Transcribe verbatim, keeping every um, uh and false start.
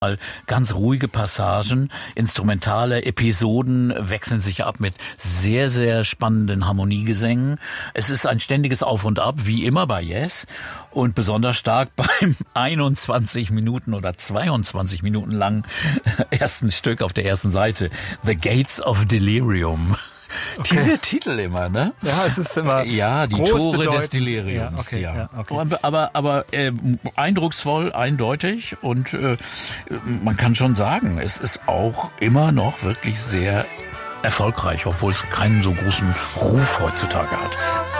Ganz ruhige Passagen, instrumentale Episoden wechseln sich ab mit sehr, sehr spannenden Harmoniegesängen. Es ist ein ständiges Auf und Ab, wie immer bei Yes. Und besonders stark beim einundzwanzig Minuten oder zweiundzwanzig Minuten langen ersten Stück auf der ersten Seite. The Gates of Delirium. Okay. Dieser Titel immer, ne? Ja, es ist immer ja, die Tore bedeutend. Des Deliriums. Ja, okay, ja. Ja, okay. Aber, aber, aber äh, eindrucksvoll, eindeutig und äh, man kann schon sagen, es ist auch immer noch wirklich sehr erfolgreich, obwohl es keinen so großen Ruf heutzutage hat.